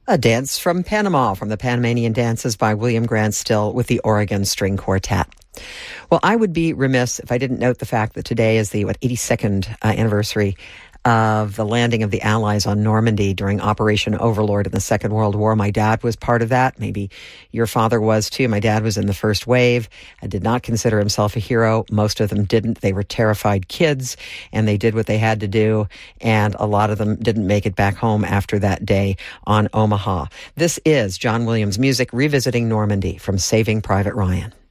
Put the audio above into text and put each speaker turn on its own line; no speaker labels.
A dance from Panama, from the Panamanian Dances by William Grant Still with the Oregon String Quartet. Well, I would be remiss if I didn't note the fact that today is the 82nd anniversary of the landing of the Allies on Normandy during Operation Overlord in the Second World War. My dad was part of that. Maybe your father was too. My dad was in the first wave. I did not consider himself a hero. Most of them didn't. They were terrified kids, and they did what they had to do, and a lot of them didn't make it back home after that day on Omaha. This is John Williams Music revisiting Normandy from Saving Private Ryan.